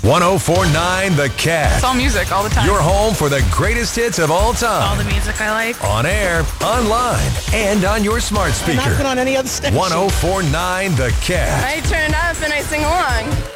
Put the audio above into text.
104.9 The Cat. It's all music all the time. Your home for the greatest hits of all time. All the music I like. On air, online, and on your smart speaker. Not been on any other station. 104.9 The Cat. I turn it up and I sing along.